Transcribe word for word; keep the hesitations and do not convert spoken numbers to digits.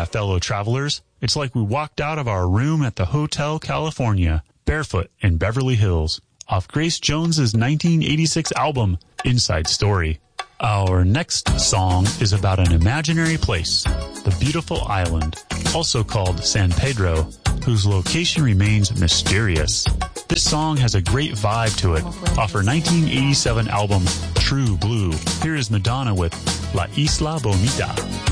Yeah, fellow travelers, it's like we walked out of our room at the Hotel California, barefoot in Beverly Hills, off Grace Jones's nineteen eighty-six album, Inside Story. Our next song is about an imaginary place, the beautiful island, also called San Pedro, whose location remains mysterious. This song has a great vibe to it, off her nineteen eighty-seven album, True Blue. Here is Madonna with La Isla Bonita.